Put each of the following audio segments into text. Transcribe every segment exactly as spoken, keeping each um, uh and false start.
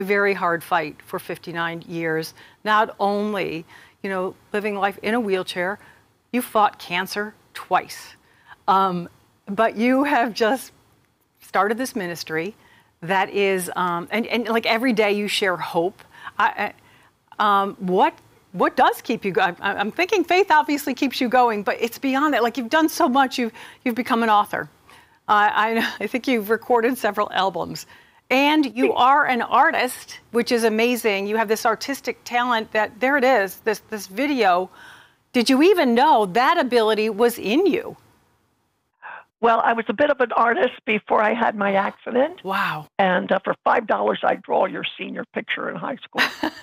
very hard fight for fifty-nine years. Not only, you know, living life in a wheelchair, you fought cancer twice. Um, but you have just started this ministry that is, um, and, and like every day you share hope. I, um, what what does keep you going? I'm thinking faith obviously keeps you going, but it's beyond that. Like you've done so much, you've, you've become an author. Uh, I, I think you've recorded several albums. And you are an artist, which is amazing. You have this artistic talent that, there it is, this this video. Did you even know that ability was in you? Well, I was a bit of an artist before I had my accident. Wow. And uh, for five dollars, I'd draw your senior picture in high school.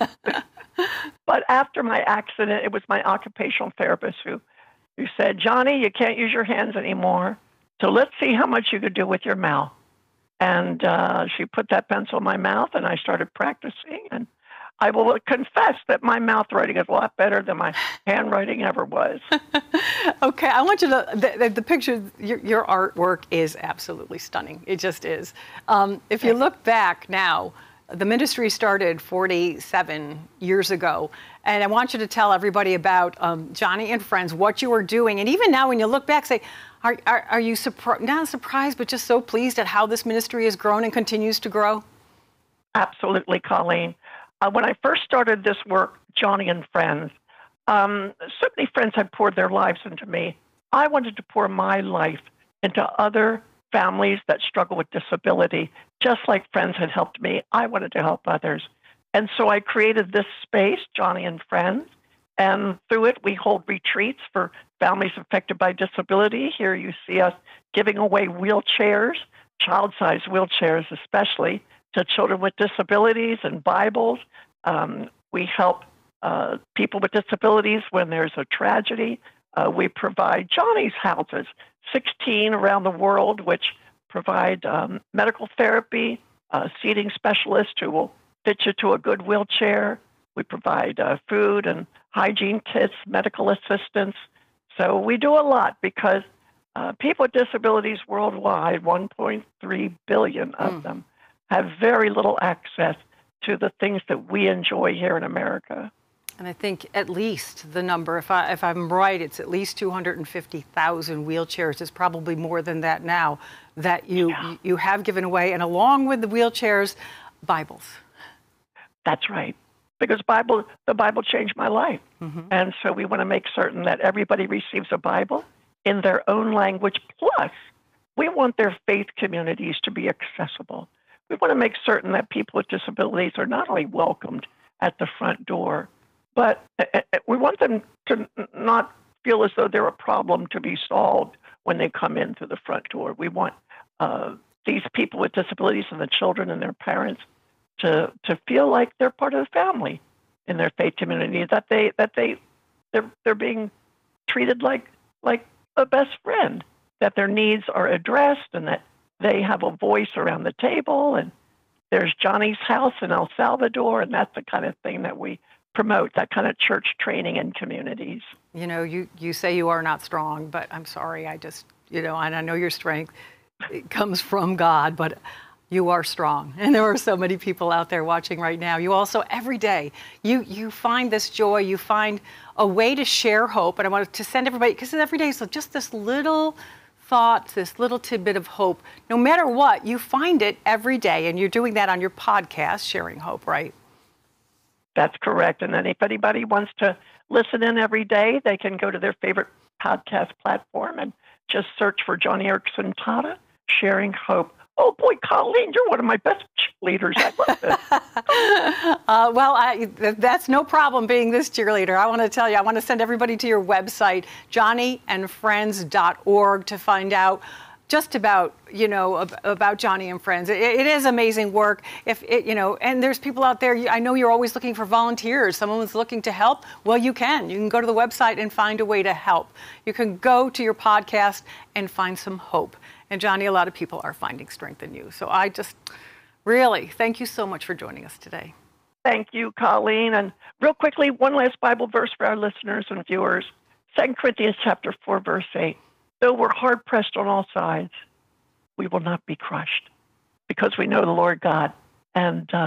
But after my accident, it was my occupational therapist who, who said, Johnny, you can't use your hands anymore. So let's see how much you could do with your mouth. And uh, she put that pencil in my mouth, and I started practicing. And I will confess that my mouth writing is a lot better than my handwriting ever was. Okay, I want you to, the, the picture, your, your artwork is absolutely stunning. It just is. Um, if you look back now, the ministry started forty-seven years ago. And I want you to tell everybody about um, Joni and Friends, what you were doing. And even now when you look back, say, Are, are, are you surprised, not surprised, but just so pleased at how this ministry has grown and continues to grow? Absolutely, Colleen. Uh, when I first started this work, Joni and Friends, um, so many friends had poured their lives into me. I wanted to pour my life into other families that struggle with disability, just like Friends had helped me. I wanted to help others. And so I created this space, Joni and Friends. And through it, we hold retreats for families affected by disability. Here you see us giving away wheelchairs, child-sized wheelchairs especially, to children with disabilities and Bibles. Um, we help uh, people with disabilities when there's a tragedy. Uh, we provide Johnny's houses, sixteen around the world, which provide um, medical therapy, uh, seating specialists who will fit you to a good wheelchair. We provide uh, food and hygiene kits, medical assistance. So we do a lot because uh, people with disabilities worldwide, one point three billion of mm. them, have very little access to the things that we enjoy here in America. And I think at least the number, if, I, if I'm right, it's at least two hundred fifty thousand wheelchairs. It's probably more than that now that you, yeah. you have given away. And along with the wheelchairs, Bibles. That's right. Because Bible, the Bible changed my life. Mm-hmm. And so we want to make certain that everybody receives a Bible in their own language. Plus, we want their faith communities to be accessible. We want to make certain that people with disabilities are not only welcomed at the front door, but we want them to not feel as though they're a problem to be solved when they come in through the front door. We want uh, these people with disabilities and the children and their parents to to feel like they're part of the family in their faith community, that they that they they're they're being treated like like a best friend, that their needs are addressed, and that they have a voice around the table. And there's Johnny's house in El Salvador, and that's the kind of thing that we promote, that kind of church training in communities. You know, you, you say you are not strong, but I'm sorry, I just, you know, and I know your strength, it comes from God, but you are strong. And there are so many people out there watching right now. You also, every day, you, you find this joy, you find a way to share hope. And I wanted to send everybody, because every day, so just this little thought, this little tidbit of hope, no matter what, you find it every day. And you're doing that on your podcast, Sharing Hope, right? That's correct. And then if anybody wants to listen in every day, they can go to their favorite podcast platform and just search for Joni Eareckson Tada, Sharing Hope. Oh, boy, Colleen, you're one of my best cheerleaders. I love this. uh, well, I, that's no problem being this cheerleader. I want to tell you, I want to send everybody to your website, joni and friends dot org, to find out just about, you know, about Joni and Friends. It, it is amazing work. If it, you know, and there's people out there, I know you're always looking for volunteers. Someone's looking to help. Well, you can. You can go to the website and find a way to help. You can go to your podcast and find some hope. And Joni, a lot of people are finding strength in you. So I just really thank you so much for joining us today. Thank you, Colleen. And real quickly, one last Bible verse for our listeners and viewers. Second Corinthians chapter four, verse eight. Though we're hard-pressed on all sides, we will not be crushed, because we know the Lord God. And uh,